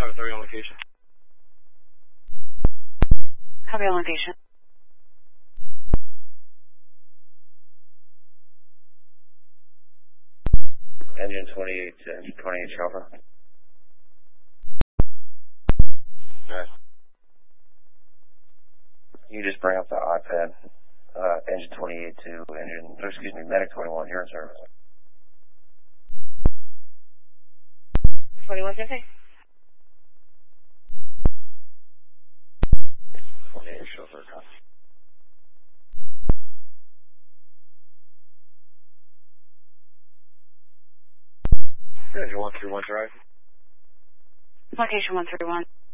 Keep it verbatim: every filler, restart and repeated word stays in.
five thirty on location. Copy on location. Engine twenty-eight, uh, engine twenty-eight chopper. Alright. You just bring up the iPad, uh, engine twenty-eight to engine, or excuse me, medic twenty-one, you're in service. twenty-one fifty. twenty-eight chauffeur, copy. Engine one three one drive. Location one three one.